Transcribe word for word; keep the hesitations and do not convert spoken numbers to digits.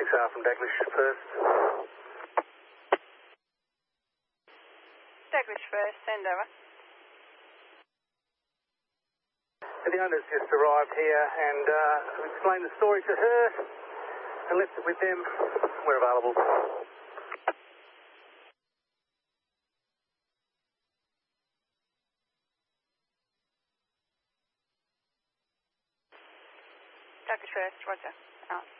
uh, from Daglish first. Daglish first, send over. The owner's just arrived here and uh, explained the story to her and left it with them. We're available. Daglish first, roger. Out.